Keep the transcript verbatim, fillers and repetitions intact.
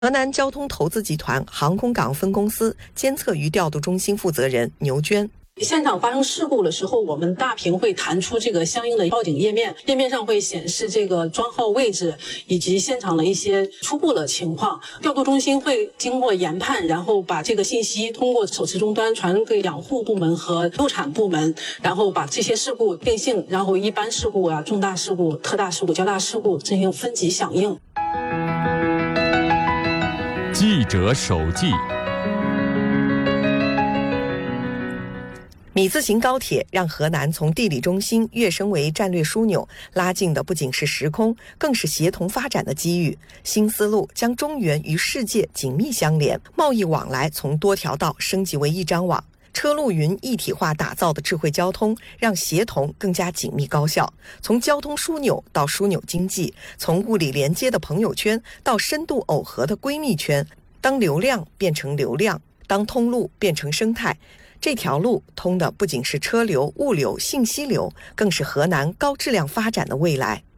河南交通投资集团航空港分公司监测与调度中心负责人牛娟。 现场发生事故的时候，我们大屏会弹出这个相应的报警页面，页面上会显示这个装号位置以及现场的一些初步的情况。调度中心会经过研判，然后把这个信息通过手持终端传给养护部门和路产部门，然后把这些事故定性，然后一般事故啊、重大事故、特大事故、较大事故进行分级响应。 记者手记。 米字形高铁让河南从地理中心跃升为战略枢纽，拉近的不仅是时空，更是协同发展的机遇。新思路将中原与世界紧密相连，贸易往来从多条道升级为一张网。车路云一体化打造的智慧交通，让协同更加紧密高效。从交通枢纽到枢纽经济，从物理连接的朋友圈到深度耦合的闺蜜圈，当流量变成流量，当通路变成生态，这条路通的不仅是车流、物流、信息流，更是河南高质量发展的未来。